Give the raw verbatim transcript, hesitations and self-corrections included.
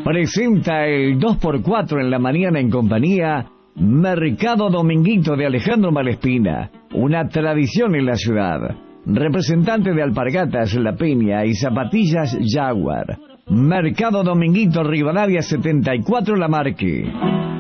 presenta el dos por cuatro en la mañana en compañía Mercado Dominguito de Alejandro Malespina, una tradición en la ciudad. Representante de alpargatas La Peña y zapatillas Jaguar. Mercado Dominguito, Rivadavia setenta y cuatro La Marque.